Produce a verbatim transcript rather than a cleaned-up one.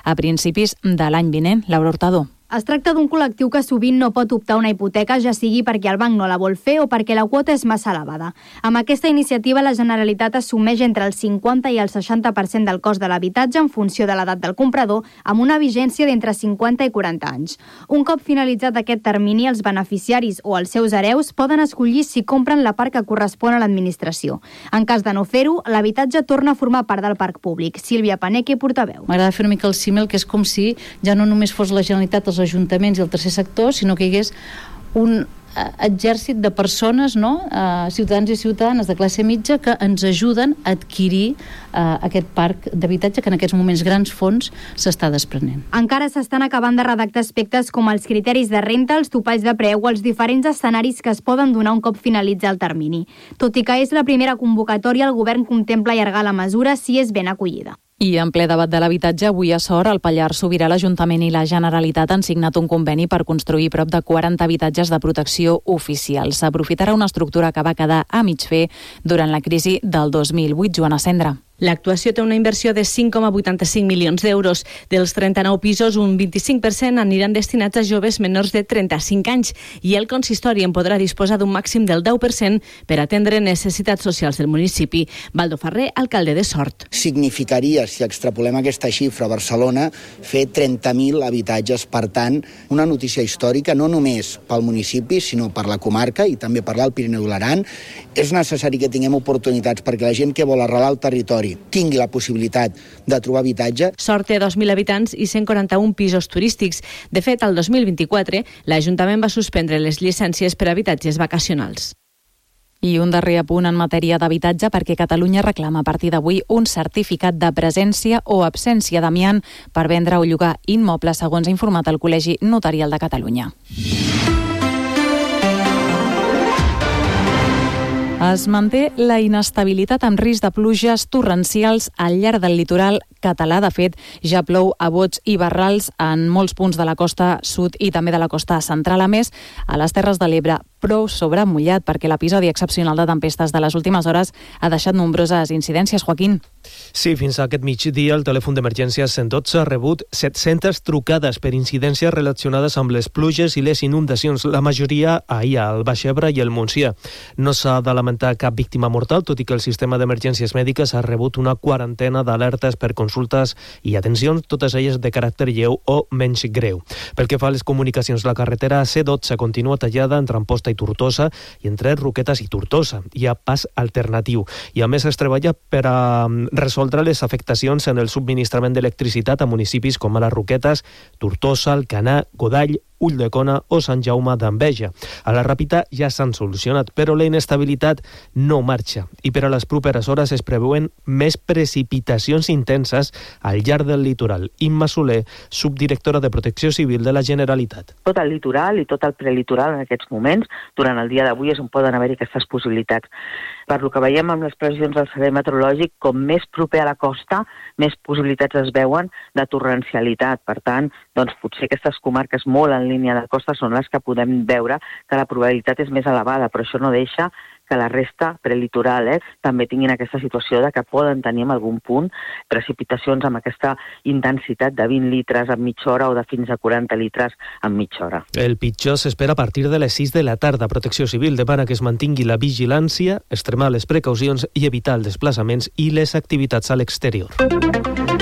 a principis de l'any vinent. Laura Hurtado. Es tracta d'un col·lectiu que sovint no pot optar a una hipoteca, ja sigui perquè el banc no la vol fer o perquè la quota és massa elevada. Amb aquesta iniciativa, la Generalitat assumeix entre el cinquanta i el seixanta per cent del cost de l'habitatge en funció de l'edat del comprador, amb una vigència d'entre cinquanta i quaranta anys. Un cop finalitzat aquest termini, els beneficiaris o els seus hereus poden escollir si compren la part que correspon a l'administració. En cas de no fer-ho, l'habitatge torna a formar part del parc públic. Sílvia Paneque, portaveu. M'agrada fer una mica el símil, que és com si ja no només fos la Generalitat, els ajuntaments i el tercer sector, sinó que hi hagués un exèrcit de persones, no? Uh, ciutadans i ciutadanes de classe mitja que ens ajuden a adquirir uh, aquest parc d'habitatge que en aquests moments grans fons s'està desprenent. Encara s'estan acabant de redactar aspectes com els criteris de renta, els topalls de preu o els diferents escenaris que es poden donar un cop finalitza el termini. Tot i que és la primera convocatòria, el govern contempla allargar la mesura si és ben acollida. I en ple debat de l'habitatge, avui a Sort, el Pallars Sobirà, l'Ajuntament i la Generalitat han signat un conveni per construir prop de quaranta habitatges de protecció oficial. S'aprofitarà una estructura que va quedar a mig fer durant la crisi del dos mil vuit. Joana Cendra. L'actuació té una inversió de cinc coma vuitanta-cinc milions d'euros. Dels trenta-nou pisos, un vint-i-cinc per cent aniran destinats a joves menors de trenta-cinc anys i el consistori en podrà disposar d'un màxim del deu per cent per atendre necessitats socials del municipi. Baldo Ferrer, alcalde de Sort. Significaria, si extrapolem aquesta xifra a Barcelona, fer trenta mil habitatges. Per tant, una notícia històrica no només pel municipi, sinó per la comarca i també per l'Alt Pirineu i l'Aran. És necessari que tinguem oportunitats perquè la gent que vol arrelar el territori tingui la possibilitat de trobar habitatge. Sort té dos mil habitants i cent quaranta-un pisos turístics. De fet, el dos mil vint-i-quatre, l'Ajuntament va suspendre les llicències per a habitatges vacacionals. I un darrer apunt en matèria d'habitatge, perquè Catalunya reclama a partir d'avui un certificat de presència o absència d'amiant per vendre o llogar immobles, segons ha informat el Col·legi Notarial de Catalunya. Es manté la inestabilitat amb risc de pluges torrencials al llarg del litoral català. De fet, ja plou a bots i barrals en molts punts de la costa sud i també de la costa central. A més, a les Terres de l'Ebre, prou sobremullat perquè l'episodi excepcional de tempestes de les últimes hores ha deixat nombroses incidències. Joaquín. Sí, fins a aquest migdia el telèfon d'emergències cent dotze ha rebut set-centes trucades per incidències relacionades amb les pluges i les inundacions, la majoria ahir al Baix Ebre i el Montsià. No s'ha de lamentar cap víctima mortal, tot i que el sistema d'emergències mèdiques ha rebut una quarantena d'alertes per consultes i atencions, totes elles de caràcter lleu o menys greu. Pel que fa a les comunicacions, la carretera C dotze continua tallada entre Amposta i Tortosa i entre Roquetes i Tortosa. Hi ha pas alternatiu i a més es treballa per a resoldre les afectacions en el subministrament d'electricitat a municipis com a les Roquetes, Tortosa, Alcanar, Godall, Ulldecona o Sant Jaume d'Enveja. A la Ràpita ja s'han solucionat, però la inestabilitat no marxa i per a les properes hores es preveuen més precipitacions intenses al llarg del litoral. Imma Soler, subdirectora de Protecció Civil de la Generalitat. Tot el litoral i tot el prelitoral en aquests moments, durant el dia d'avui, és on poden haver-hi aquestes possibilitats. Per lo que veiem amb les previsions del Servei Meteorològic, com més proper a la costa, més possibilitats es veuen de torrencialitat. Per tant, doncs potser aquestes comarques molt en línia de costa són les que podem veure que la probabilitat és més elevada, però això no deixa que la resta prelitoral eh, també tinguin aquesta situació de que poden tenir en algun punt precipitacions amb aquesta intensitat de vint litres en mitja hora o de fins a quaranta litres en mitja hora. El pitjor s'espera a partir de les sis de la tarda. Protecció Civil demana que es mantingui la vigilància, extremar les precaucions i evitar els desplaçaments i les activitats a l'exterior.